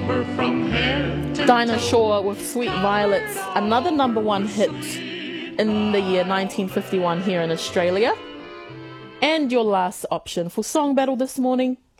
Dinah Shore with Sweet Violets, another number one hit in the year 1951 here in Australia. And your last option for Song Battle this morning,